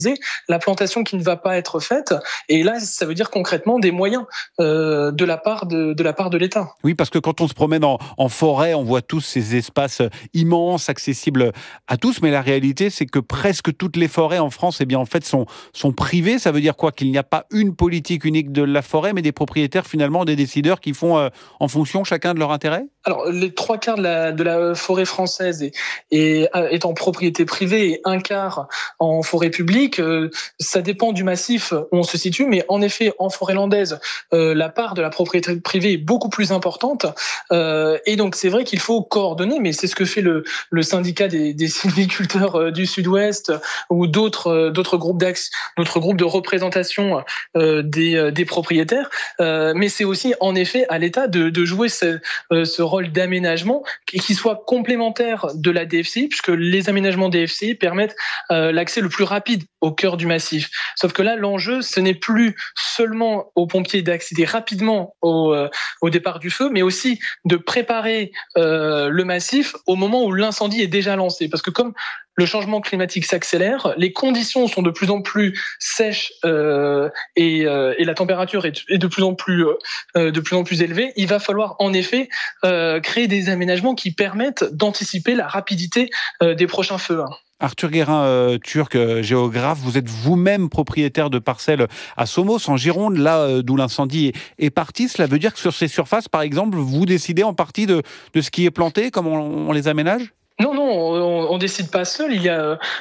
la plantation qui ne va pas être faite. Et là, ça veut dire concrètement des moyens de la part de l'État. Oui, parce que quand on se promène en forêt, on voit tous ces espaces immenses, accessibles à tous. Mais la réalité, c'est que presque toutes les forêts en France, eh bien, en fait, sont privées. Ça veut dire quoi? Qu'il n'y a pas une politique unique de la forêt, mais des propriétaires, finalement, des décideurs qui font en fonction chacun de leur intérêt? Alors, les 3/4 de la forêt française est en propriété privée et 1/4 en forêt publique. Ça dépend du massif où on se situe, mais en effet, en forêt landaise, la part de la propriété privée est beaucoup plus importante. Et donc, c'est vrai qu'il faut coordonner, mais c'est ce que fait le syndicat des sylviculteurs du Sud-Ouest ou d'autres groupes de représentation des propriétaires. Mais c'est aussi, en effet, à l'État de jouer ce rôle d'aménagement qui soit complémentaire de la DFCI, puisque les aménagements DFCI permettent l'accès le plus rapide au cœur du massif. Sauf que là, l'enjeu, ce n'est plus seulement aux pompiers d'accéder rapidement au départ du feu, mais aussi de préparer le massif au moment où l'incendie est déjà lancé. Parce que comme le changement climatique s'accélère, les conditions sont de plus en plus sèches et la température est de plus en plus élevée. Il va falloir en effet créer des aménagements qui permettent d'anticiper la rapidité des prochains feux. Arthur Guérin-Turc, géographe, vous êtes vous-même propriétaire de parcelles à Somos, en Gironde, là d'où l'incendie est parti. Cela veut dire que sur ces surfaces, par exemple, vous décidez en partie de ce qui est planté, comment on les aménage ? Non, on décide pas seul. Il y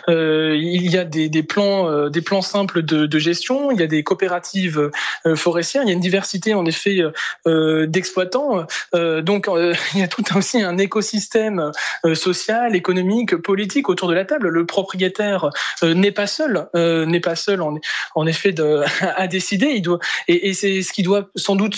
a des plans simples de gestion. Il y a des coopératives forestières. Il y a une diversité en effet d'exploitants. Donc il y a tout aussi un écosystème social, économique, politique autour de la table. Le propriétaire n'est pas seul en effet à décider. Il doit et c'est ce qui doit sans doute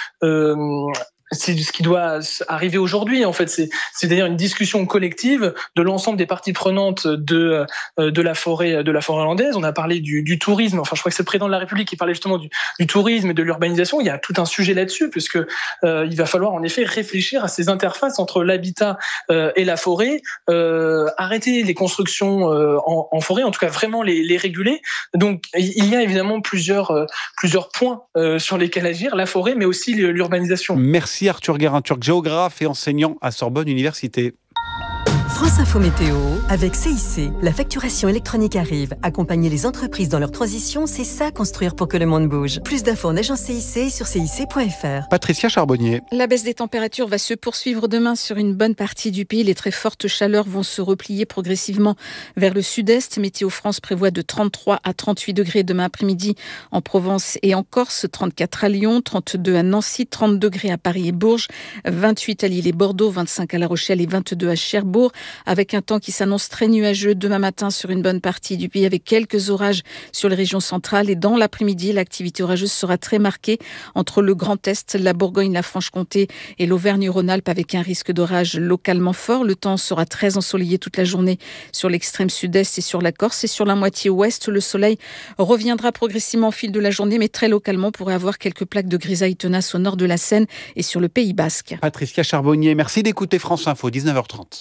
c'est ce qui doit arriver aujourd'hui. En fait, c'est d'ailleurs une discussion collective de l'ensemble des parties prenantes de la forêt landaise. On a parlé du tourisme. Enfin, je crois que c'est le président de la République qui parlait justement du tourisme et de l'urbanisation. Il y a tout un sujet là-dessus, puisque il va falloir en effet réfléchir à ces interfaces entre l'habitat et la forêt, arrêter les constructions en forêt, en tout cas vraiment les réguler. Donc, il y a évidemment plusieurs points sur lesquels agir, la forêt, mais aussi l'urbanisation. Merci Arthur Guérin-Turc, géographe et enseignant à Sorbonne Université. France Info Météo avec CIC. La facturation électronique arrive. Accompagner les entreprises dans leur transition, c'est ça construire pour que le monde bouge. Plus d'infos en agence CIC sur cic.fr. Patricia Charbonnier. La baisse des températures va se poursuivre demain sur une bonne partie du pays. Les très fortes chaleurs vont se replier progressivement vers le sud-est. Météo France prévoit de 33 à 38 degrés demain après-midi en Provence et en Corse, 34 à Lyon, 32 à Nancy, 30 degrés à Paris et Bourges, 28 à Lille et Bordeaux, 25 à La Rochelle et 22 à Cherbourg, avec un temps qui s'annonce très nuageux demain matin sur une bonne partie du pays, avec quelques orages sur les régions centrales. Et dans l'après-midi, l'activité orageuse sera très marquée entre le Grand Est, la Bourgogne, la Franche-Comté et l'Auvergne-Rhône-Alpes, avec un risque d'orage localement fort. Le temps sera très ensoleillé toute la journée sur l'extrême sud-est et sur la Corse. Et sur la moitié ouest, le soleil reviendra progressivement au fil de la journée, mais très localement, on pourrait avoir quelques plaques de grisaille tenace au nord de la Seine et sur le Pays Basque. Patricia Charbonnier, merci d'écouter France Info, 19h30.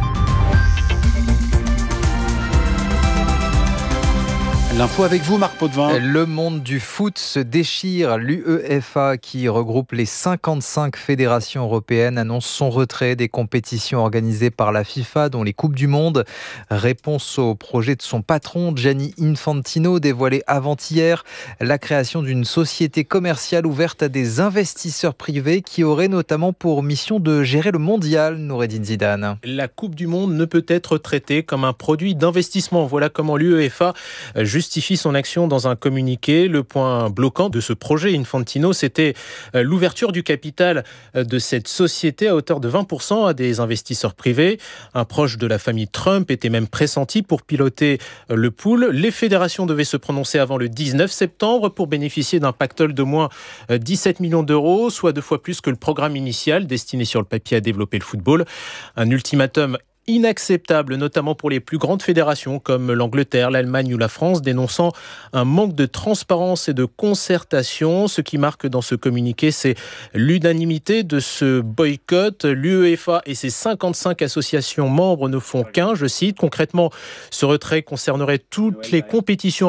L'info avec vous, Marc Potvin. Le monde du foot se déchire. L'UEFA, qui regroupe les 55 fédérations européennes, annonce son retrait des compétitions organisées par la FIFA, dont les Coupes du Monde. Réponse au projet de son patron, Gianni Infantino, dévoilé avant-hier. La création d'une société commerciale ouverte à des investisseurs privés qui auraient notamment pour mission de gérer le mondial, Noureddine Zidane. La Coupe du Monde ne peut être traitée comme un produit d'investissement. Voilà comment l'UEFA justifie son action dans un communiqué. Le point bloquant de ce projet Infantino, c'était l'ouverture du capital de cette société à hauteur de 20% à des investisseurs privés. Un proche de la famille Trump était même pressenti pour piloter le pool. Les fédérations devaient se prononcer avant le 19 septembre pour bénéficier d'un pactole de moins 17 millions d'euros, soit 2 fois plus que le programme initial destiné sur le papier à développer le football. Un ultimatum inacceptable, notamment pour les plus grandes fédérations comme l'Angleterre, l'Allemagne ou la France, dénonçant un manque de transparence et de concertation. Ce qui marque dans ce communiqué, c'est l'unanimité de ce boycott. L'UEFA et ses 55 associations membres ne font qu'un, je cite. Concrètement, ce retrait concernerait toutes les compétitions